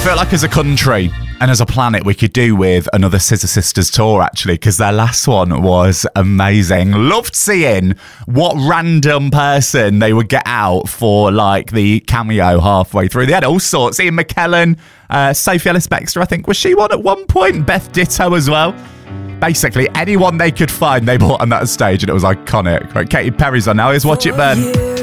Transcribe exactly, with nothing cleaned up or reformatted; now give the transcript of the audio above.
feel like as a country and as a planet, we could do with another Scissor Sisters tour, actually, because their last one was amazing. Loved seeing what random person they would get out for, like, the cameo halfway through. They had all sorts. Ian McKellen, uh, Sophie Ellis-Bextor, I think, was she one at one point? Beth Ditto as well. Basically, anyone they could find, they brought on that stage, and it was iconic. Right, Katy Perry's on now. Here's Watch It Burn.